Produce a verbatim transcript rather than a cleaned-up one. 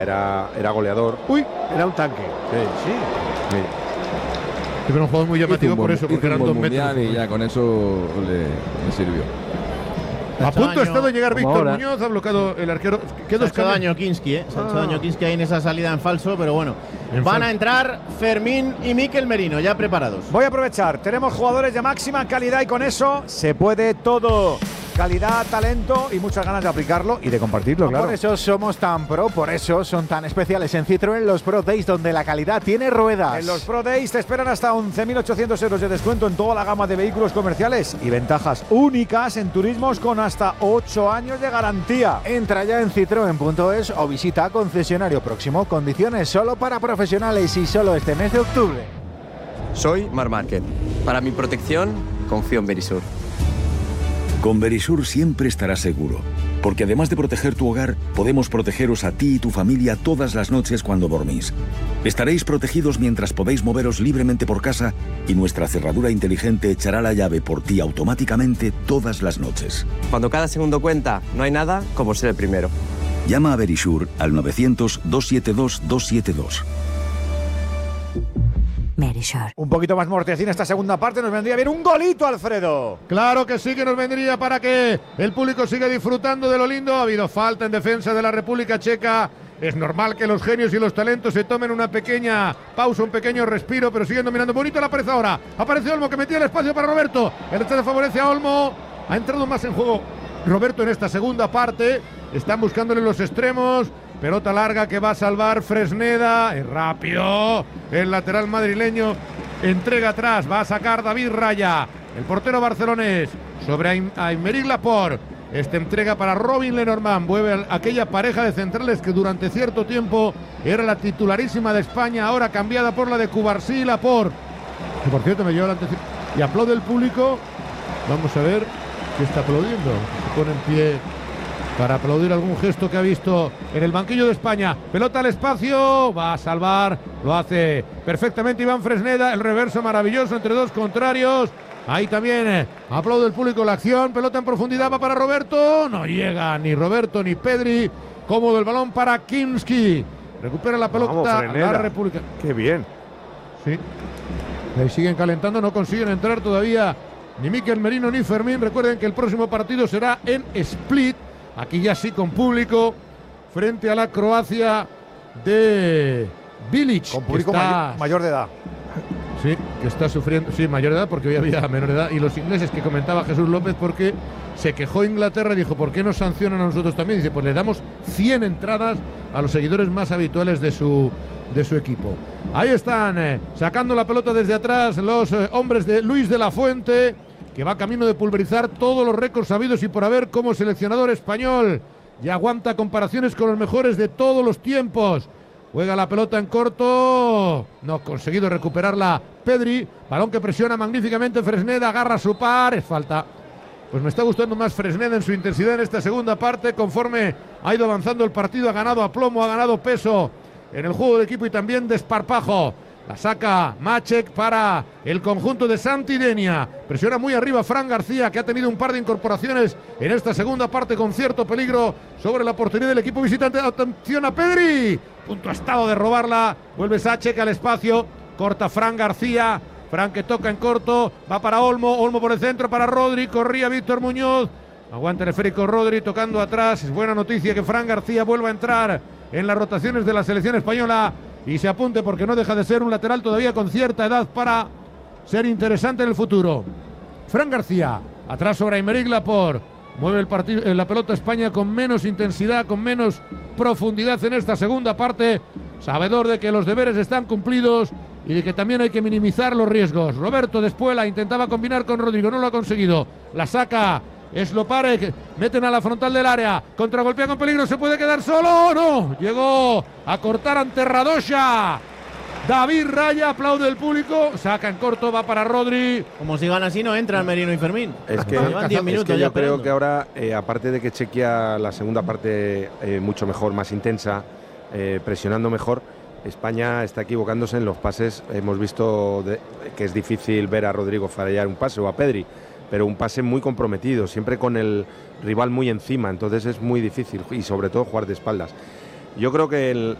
Era, era goleador. Uy, era un tanque. Sí, sí. sí. Pero un juego muy llamativo por eso, porque eran dos metros. Y ya con eso le, le sirvió. A punto ha estado de llegar Víctor ahora. Muñoz, ha bloqueado el arquero. Se ha hecho daño Kinski, ¿eh? Se ha hecho Ah. daño Kinski ahí en esa salida en falso, pero bueno. En Van falso. a entrar Fermín y Mikel Merino, ya preparados. Voy a aprovechar, tenemos jugadores de máxima calidad y con eso se puede todo. Calidad, talento y muchas ganas de aplicarlo y de compartirlo, claro. Por eso somos tan pro, por eso son tan especiales en Citroën los Pro Days, donde la calidad tiene ruedas. En los Pro Days te esperan hasta once mil ochocientos euros de descuento en toda la gama de vehículos comerciales y ventajas únicas en turismos con hasta ocho años de garantía. Entra ya en citroen punto es o visita concesionario próximo. Condiciones solo para profesionales y solo este mes de octubre. Soy Marc Márquez. Para mi protección, confío en Verisur. Con Verisur siempre estarás seguro, porque además de proteger tu hogar, podemos protegeros a ti y tu familia todas las noches cuando dormís. Estaréis protegidos mientras podéis moveros libremente por casa y nuestra cerradura inteligente echará la llave por ti automáticamente todas las noches. Cuando cada segundo cuenta, no hay nada como ser el primero. Llama a Verisur al novecientos, doscientos setenta y dos, doscientos setenta y dos. Un poquito más mortecina esta segunda parte, nos vendría bien un golito, Alfredo. Claro que sí que nos vendría para que el público siga disfrutando de lo lindo. Ha habido falta en defensa de la República Checa. Es normal que los genios y los talentos se tomen una pequeña pausa, un pequeño respiro, pero siguen dominando. Bonito la aparece ahora. Aparece Olmo que metía el espacio para Roberto. El rechazo favorece a Olmo. Ha entrado más en juego Roberto en esta segunda parte. Están buscándole los extremos. Pelota larga que va a salvar Fresneda. Es rápido. El lateral madrileño entrega atrás. Va a sacar David Raya. El portero barcelonés sobre Aymeric Laporte. Esta entrega para Robin Lenormand. Vuelve a aquella pareja de centrales que durante cierto tiempo era la titularísima de España. Ahora cambiada por la de Cubarsí y Laporte. Que por cierto me lleva la atención. Y aplaude el público. Vamos a ver qué está aplaudiendo. Se pone en pie para aplaudir algún gesto que ha visto en el banquillo de España. Pelota al espacio, va a salvar, lo hace perfectamente Iván Fresneda, el reverso maravilloso entre dos contrarios. Ahí también eh, aplaude el público la acción, pelota en profundidad, va para Roberto, no llega ni Roberto ni Pedri. Cómodo el balón para Kinski, recupera la pelota. Vamos, la República. Qué bien. Sí, ahí siguen calentando, no consiguen entrar todavía ni Mikel Merino ni Fermín. Recuerden que el próximo partido será en Split. Aquí ya sí con público, frente a la Croacia de Bilic. Con público está, mayor, mayor de edad. Sí, que está sufriendo, sí, mayor de edad, porque hoy había menor de edad. Y los ingleses que comentaba Jesús López, porque se quejó Inglaterra y dijo, ¿por qué nos sancionan a nosotros también? Dice, pues le damos cien entradas a los seguidores más habituales de su, de su equipo. Ahí están, eh, sacando la pelota desde atrás los eh, hombres de Luis de la Fuente, que va camino de pulverizar todos los récords sabidos y por haber como seleccionador español. Ya aguanta comparaciones con los mejores de todos los tiempos. Juega la pelota en corto. No ha conseguido recuperarla Pedri. Balón que presiona magníficamente Fresneda. Agarra su par. Es falta. Pues me está gustando más Fresneda en su intensidad en esta segunda parte. Conforme ha ido avanzando el partido, ha ganado aplomo, ha ganado peso en el juego de equipo y también desparpajo. La saca Maček para el conjunto de Santidenia. Presiona muy arriba Fran García, que ha tenido un par de incorporaciones en esta segunda parte con cierto peligro sobre la portería del equipo visitante. Atención a Pedri. Punto ha estado de robarla. Vuelve Maček al espacio. Corta Fran García. Fran que toca en corto. Va para Olmo. Olmo por el centro para Rodri. Corría Víctor Muñoz. Aguanta el esférico Rodri tocando atrás. Es buena noticia que Fran García vuelva a entrar en las rotaciones de la selección española. Y se apunte porque no deja de ser un lateral todavía con cierta edad para ser interesante en el futuro. Fran García, atrás sobre Aymeric Laporte. Mueve el partido, eh, la pelota España con menos intensidad, con menos profundidad en esta segunda parte. Sabedor de que los deberes están cumplidos y de que también hay que minimizar los riesgos. Roberto Despuela intentaba combinar con Rodrigo, no lo ha conseguido. La saca Sloparek, meten a la frontal del área, contragolpea con peligro, se puede quedar solo, no, llegó a cortar ante Radosha. David Raya, aplaude el público, saca en corto, va para Rodri. Como sigan así no entran Merino y Fermín. Es que, Llevan diez minutos es que ya yo creo esperando. que ahora, eh, aparte de que Chequia la segunda parte eh, mucho mejor, más intensa, eh, presionando mejor, España está equivocándose en los pases. Hemos visto de, que es difícil ver a Rodrigo fallar un pase o a Pedri, pero un pase muy comprometido, siempre con el rival muy encima, entonces es muy difícil y sobre todo jugar de espaldas. Yo creo que el,